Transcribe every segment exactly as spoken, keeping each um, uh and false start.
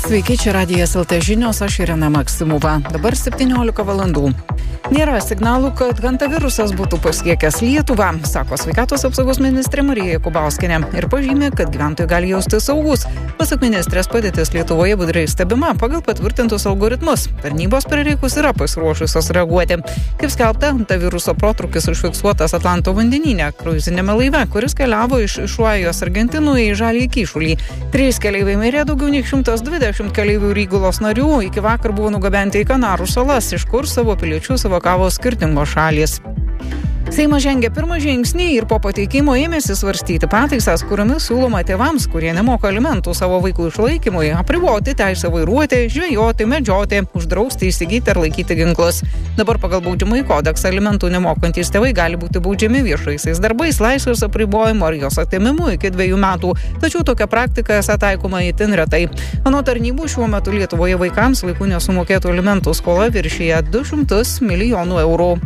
Sveiki, čia Radijas L T žinios, aš Irena Maksimova. Dabar septyniolika valandų. Nėra signalų, kad hantavirusas būtų pasiekęs Lietuvą, sako sveikatos apsaugos ministrė Marija Jakubauskienė ir pažymė, kad gyventojai gali jaustis saugus. Pasak ministrės, padėtis Lietuvoje budriai stebima pagal patvirtintus algoritmus. Tarnybos prireikus yra pasiruošusios reaguoti. Kaip skelbta, hantaviruso protrūkis užfiksuotas Atlanto vandenyne, kruizinėme laive, kuris keliavo iš Išuajos Argentinų į Žaliąjį Kyšulį. Trys keleiviai mirė, daugiau nei šimtas dvidešimt keleivių ir įgulos narių iki vakar buvo nugabenti į Kanarų salas, iš kur savo piliečius evakavo skirtingos šalys. Seimas žengė pirmą žingsnį ir po pateikimo ėmėsi svarstyti pataisas, kuriomis siūloma tėvams, kurie nemoka alimentų savo vaikų išlaikymui, apriboti teisę vairuoti, žvejoti, medžioti, uždrausti įsigyti ar laikyti ginklus. Dabar pagal baudžiamąjį kodeksą alimentų nemokantys tėvai gali būti baudžiami viešaisiais darbais, laisvės apribojimu ar jos atėmimu iki dviejų metų. Tačiau tokia praktika esą taikoma itin retai. Anot tarnybų, šiuo metu Lietuvoje vaikams laikų nesumokėtų alimentų skola viršija du šimtus milijonų eurų.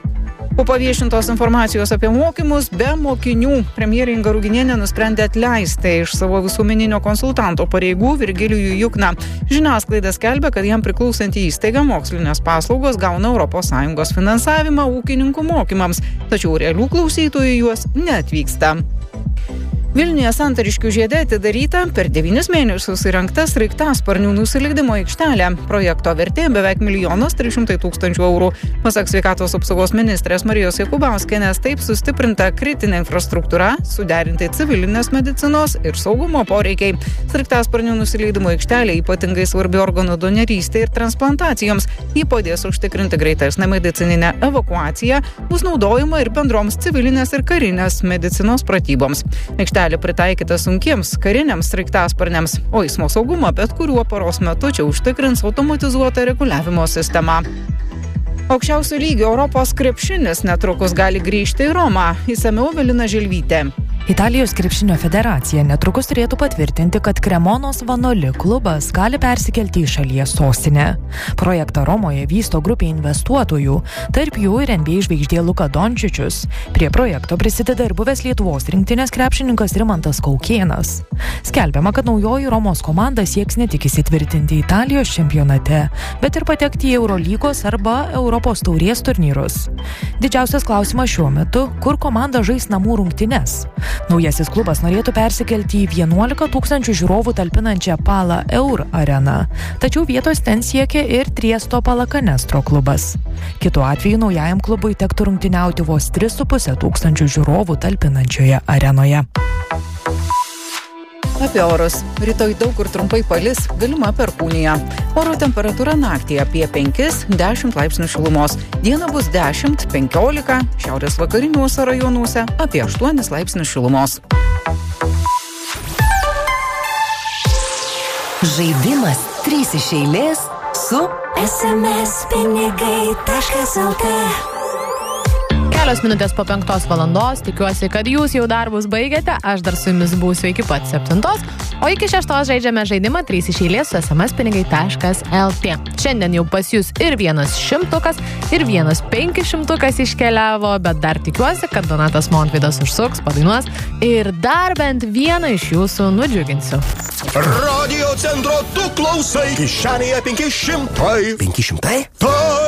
Po paviešintos informacijos apie mokymus be mokinių premjerė Inga Ruginienė nusprendė atleisti iš savo visuomeninio konsultanto pareigų Virgilijų Jukną. Žiniasklaida skelbia, kad jam priklausanti įstaiga mokslinės paslaugos gauna Europos Sąjungos finansavimą ūkininkų mokymams, tačiau realių klausytojų juos neatvyksta. Vilniuje Santariškių žiede atidaryta per devynis mėnesius įrengta sraigtasparnių nusileidimo aikštelė. Projekto vertė beveik milijonas trys šimtai tūkstančių eurų. Pasak sveikatos apsaugos ministrės Marijos Jakubauskienės, taip sustiprinta kritinė infrastruktūra, suderinti civilinės medicinos ir saugumo poreikiai. Sraigtasparnių nusileidimo aikštelė ypatingai svarbi organų donorystė ir transplantacijoms. Ji padės užtikrinti greitesnę medicininę evakuaciją, bus naudojama ir bendroms civilinės ir karinės medicinos pratyboms. Aikštelė pritaikyta sunkiems kariniams sraigtasparniams, o eismo saugumą bet kuriuo paros metu čia užtikrins automatizuota reguliavimo sistema. Aukščiausio lygio Europos krepšinis netrukus gali grįžti į Romą. Išsamiau Evelina Želvytė. Italijos krepšinio federacija netrukus turėtų patvirtinti, kad Kremonos Vanoli klubas gali persikelti į šalies sostinę. Projektą Romoje vysto grupė investuotojų, tarp jų ir N B A žvaigždė Luka Dončičius. Prie projekto prisideda ir buvęs Lietuvos rinktinės krepšininkas Rimantas Kaukėnas. Skelbiama, kad naujoji Romos komanda sieks ne tik įsitvirtinti Italijos čempionate, bet ir patekti į Eurolygos arba Europos taurės turnyrus. Didžiausias klausimas šiuo metu, kur komanda žais namų rungtynes. Naujasis klubas norėtų persikelti į vienuolika tūkstančių žiūrovų talpinančią Pala Eur areną, tačiau vietos ten siekia ir Triesto Palakanestro klubas. Kitu atveju naujajam klubui tektų rungtyniauti vos tris su puse tūkstančių žiūrovų talpinančioje arenoje. Apie orus. Rytoj daug kur trumpai palis, galima perkūnija. Oro temperatūra naktį apie penkis dešimt laipsnių šilumos. Dieną bus dešimt penkiolika, šiaurės vakariniuose rajonuose apie aštuonis laipsnius šilumos. Žaidimas trys iš eilės su es em es pinigai taškas el tė. Kelios minutės po penktos valandos, tikiuosi, kad jūs jau darbus baigėte, aš dar su jumis būsiu iki pat septintos, o iki šeštos žaidžiame žaidimą trys iš eilės su es em es pinigai taškas el tė. Šiandien jau pas jūs ir vienas šimtukas, ir vienas penki šimtukas iškeliavo, bet dar tikiuosi, kad Donatas Montvydas užsuks, padainuos ir dar bent vieną iš jūsų nudžiuginsiu. Radio centro tu klausai, kišenėje penki šimtai. penki šimtai? Tai